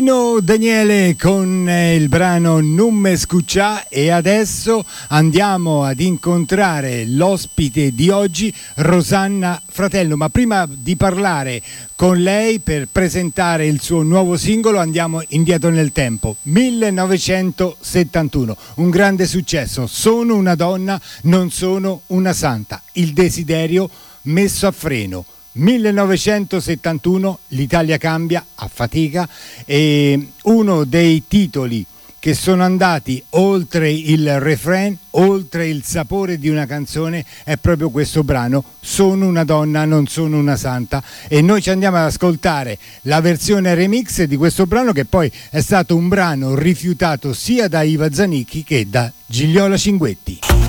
Pino Daniele con il brano Non me scuccià, e adesso andiamo ad incontrare l'ospite di oggi, Rosanna Fratello. Ma prima di parlare con lei per presentare il suo nuovo singolo andiamo indietro nel tempo. 1971, un grande successo. Sono una donna, non sono una santa. Il desiderio messo a freno. 1971, l'Italia cambia a fatica, e uno dei titoli che sono andati oltre il refrain, oltre il sapore di una canzone, è proprio questo brano, Sono una donna, non sono una santa. E noi ci andiamo ad ascoltare la versione remix di questo brano, che poi è stato un brano rifiutato sia da Iva Zanicchi che da Gigliola Cinguetti.